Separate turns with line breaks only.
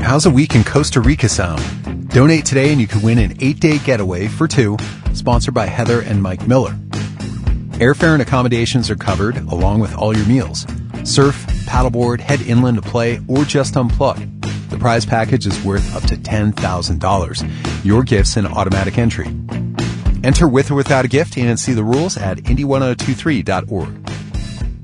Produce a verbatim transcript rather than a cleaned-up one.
how's a week in Costa Rica sound? Donate today and you can win an eight-day getaway for two, sponsored by Heather and Mike Miller. Airfare and accommodations are covered, along with all your meals. Surf, paddleboard, head inland to play, or just unplug. The prize package is worth up to ten thousand dollars. Your gift's an automatic entry. Enter with or without a gift and see the rules at indy ten twenty-three dot org.